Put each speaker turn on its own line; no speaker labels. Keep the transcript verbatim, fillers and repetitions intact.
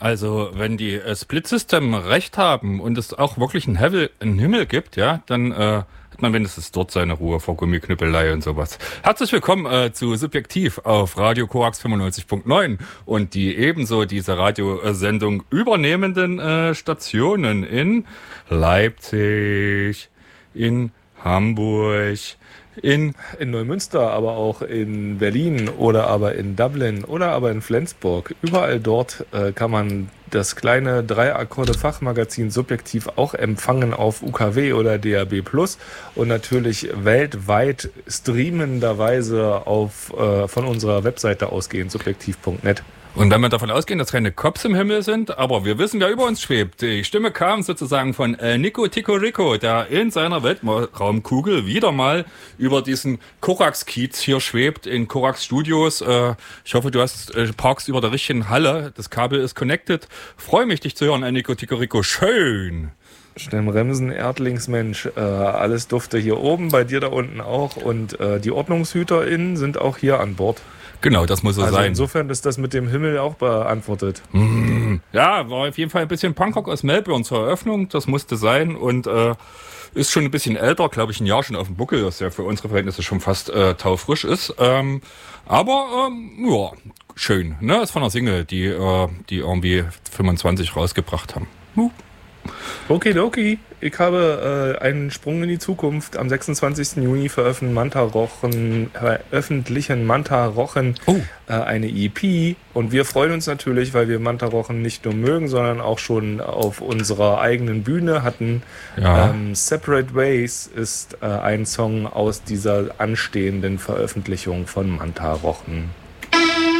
also wenn die äh, Split System recht haben und es auch wirklich einen, Hevel, einen Himmel gibt, ja, dann äh, hat man wenigstens dort seine Ruhe vor Gummiknüppelei und sowas. Herzlich willkommen äh, zu Subjektiv auf Radio Korax fünfundneunzig Komma neun und die ebenso diese Radiosendung übernehmenden äh, Stationen in Leipzig, in Hamburg, in
in Neumünster, aber auch in Berlin oder aber in Dublin oder aber in Flensburg. Überall dort äh, kann man das kleine Drei-Akkorde-Fachmagazin Subjektiv auch empfangen auf U K W oder D A B plus und natürlich weltweit streamenderweise auf, äh, von unserer Webseite ausgehend, subjektiv Punkt net.
Und wenn wir davon ausgehen, dass keine Cops im Himmel sind, aber wir wissen, wer über uns schwebt. Die Stimme kam sozusagen von äh, Nico Tico Rico, der in seiner Weltraumkugel wieder mal über diesen Korax-Kiez hier schwebt, in Korax Studios. Äh, ich hoffe, du hast äh, parkst über der richtigen Halle. Das Kabel ist connected. Freue mich, dich zu hören, äh, Nico Tico Rico. Schön.
Stemmremsen, Erdlingsmensch, äh, alles dufte hier oben, bei dir da unten auch. Und äh, die OrdnungshüterInnen sind auch hier an Bord.
Genau, das muss so
also
sein.
Insofern ist das mit dem Himmel auch beantwortet.
Mm, ja, war auf jeden Fall ein bisschen Punkrock aus Melbourne zur Eröffnung. Das musste sein und äh, ist schon ein bisschen älter, glaube ich, ein Jahr schon auf dem Buckel, das ja für unsere Verhältnisse schon fast äh, taufrisch ist. Ähm, aber ähm, ja, schön. Ne, ist von einer Single, die äh, die irgendwie fünfundzwanzig rausgebracht haben. Uh.
Okidoki, ich habe äh, einen Sprung in die Zukunft. Am sechsundzwanzigsten Juni veröffentlichen Manta Rochen, veröffentlichen Manta Rochen
oh.
äh, eine E P und wir freuen uns natürlich, weil wir Manta Rochen nicht nur mögen, sondern auch schon auf unserer eigenen Bühne hatten.
Ja.
Ähm, Separate Ways ist äh, ein Song aus dieser anstehenden Veröffentlichung von Manta Rochen.